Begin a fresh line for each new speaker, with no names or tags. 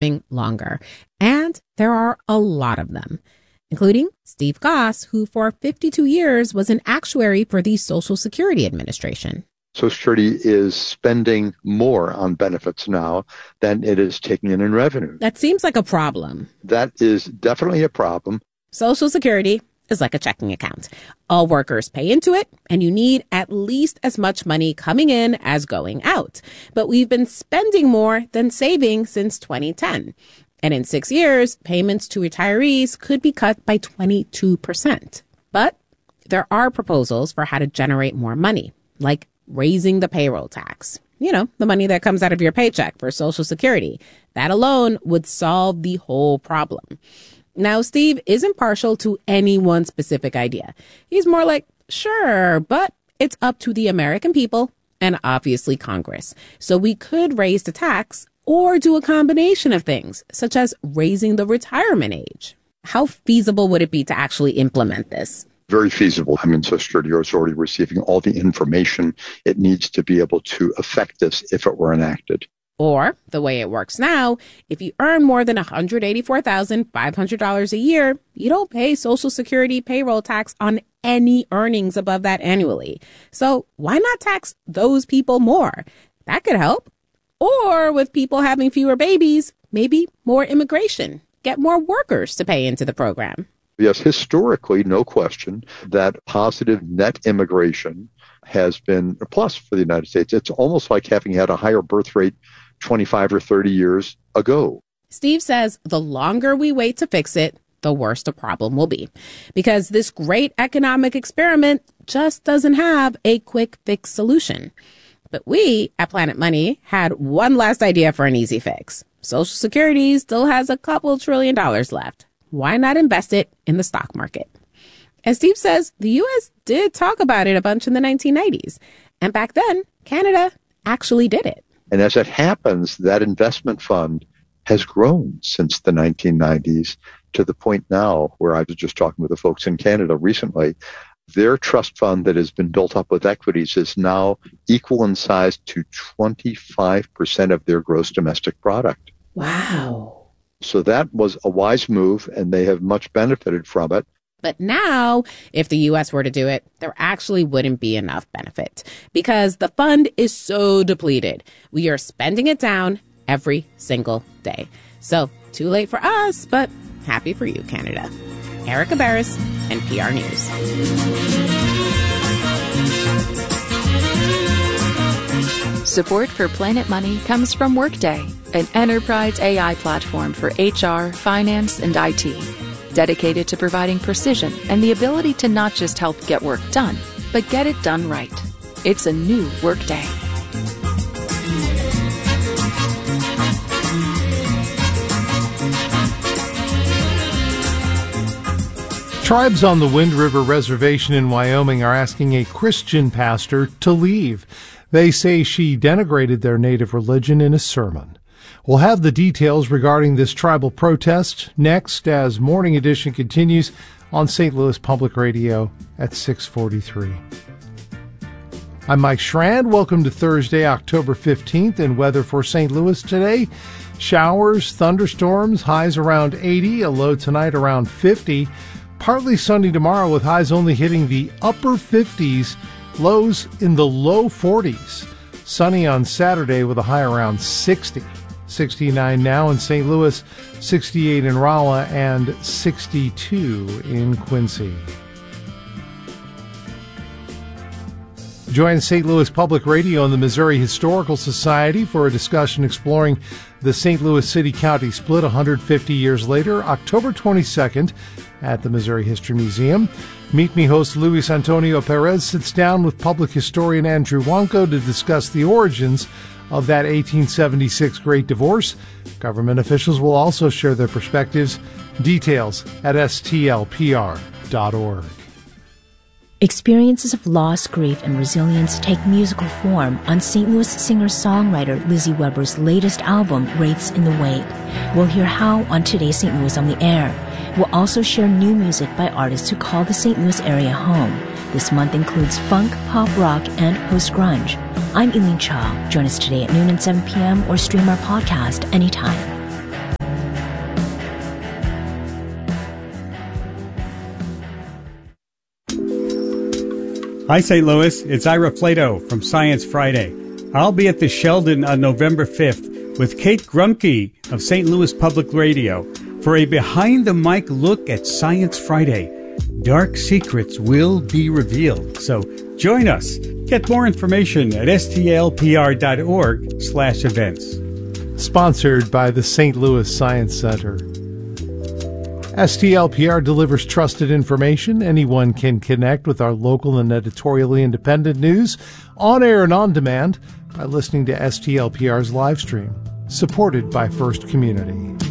living longer. And there are a lot of them, including Steve Goss, who for 52 years was an actuary for the Social Security Administration.
Social Security is spending more on benefits now than it is taking in revenue.
That seems like a problem.
That is definitely a problem.
Social Security is like a checking account. All workers pay into it, and you need at least as much money coming in as going out. But we've been spending more than saving since 2010. And in 6 years, payments to retirees could be cut by 22%. But there are proposals for how to generate more money, like raising the payroll tax. You know, the money that comes out of your paycheck for Social Security. That alone would solve the whole problem. Now, Steve isn't partial to any one specific idea. He's more like, sure, but it's up to the American people and obviously Congress. So we could raise the tax or do a combination of things, such as raising the retirement age. How feasible would it be to actually implement this?
Very feasible. I mean, Social Security is already receiving all the information it needs to be able to affect this if it were enacted.
Or, the way it works now, if you earn more than $184,500 a year, you don't pay Social Security payroll tax on any earnings above that annually. So why not tax those people more? That could help. Or with people having fewer babies, maybe more immigration. Get more workers to pay into the program.
Yes, historically, no question that positive net immigration has been a plus for the United States. It's almost like having had a higher birth rate 25 or 30 years ago.
Steve says the longer we wait to fix it, the worse the problem will be. Because this great economic experiment just doesn't have a quick fix solution. But we at Planet Money had one last idea for an easy fix. Social Security still has a couple $1 trillion left. Why not invest it in the stock market? As Steve says, the U.S. did talk about it a bunch in the 1990s. And back then, Canada actually did it.
And as it happens, that investment fund has grown since the 1990s to the point now where I was just talking with the folks in Canada recently. Their trust fund that has been built up with equities is now equal in size to 25% of their gross domestic product.
Wow.
So that was a wise move, and they have much benefited from it.
But now, if the U.S. were to do it, there actually wouldn't be enough benefit because the fund is so depleted. We are spending it down every single day. So, too late for us, but happy for you, Canada. Erica Barris, NPR News.
Support for Planet Money comes from Workday, an enterprise AI platform for HR, finance, and IT, dedicated to providing precision and the ability to not just help get work done, but get it done right. It's a new Workday.
Tribes on the Wind River Reservation in Wyoming are asking a Christian pastor to leave. They say she denigrated their native religion in a sermon. We'll have the details regarding this tribal protest next as Morning Edition continues on St. Louis Public Radio at 6:43. I'm Mike Schrand. Welcome to Thursday, October 15th, and weather for St. Louis today. Showers, thunderstorms, highs around 80, a low tonight around 50. Partly sunny tomorrow with highs only hitting the upper 50s, lows in the low 40s. Sunny on Saturday with a high around 60. 69 now in St. Louis, 68 in Rolla, and 62 in Quincy. Join St. Louis Public Radio and the Missouri Historical Society for a discussion exploring the St. Louis City-County split 150 years later, October 22nd at the Missouri History Museum. Meet Me host Luis Antonio Perez sits down with public historian Andrew Wanko to discuss the origins of that 1876 Great Divorce. Government officials will also share their perspectives. Details at stlpr.org.
Experiences of loss, grief, and resilience take musical form on St. Louis singer-songwriter Lizzie Weber's latest album, Wraiths in the Wake. We'll hear how on today's St. Louis on the Air. We'll also share new music by artists who call the St. Louis area home. This month includes funk, pop rock, and post-grunge. I'm Eileen Cha. Join us today at noon and 7 p.m. or stream our podcast anytime.
Hi, St. Louis. It's Ira Flato from Science Friday. I'll be at the Sheldon on November 5th with Kate Grumke of St. Louis Public Radio for a behind-the-mic look at Science Friday. Dark secrets will be revealed, so join us. Get more information at stlpr.org/events.
Sponsored by the St. Louis Science Center. STLPR delivers trusted information. Anyone can connect with our local and editorially independent news on air and on demand by listening to STLPR's live stream, supported by First Community.